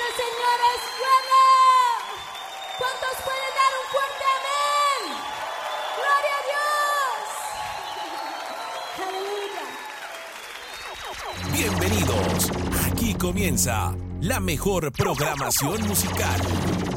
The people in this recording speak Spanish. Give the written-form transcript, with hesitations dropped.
Señor es bueno. ¿Cuántos pueden dar un fuerte amén? ¡Gloria a Dios! ¡Aleluya! Bienvenidos. Aquí comienza la mejor programación musical.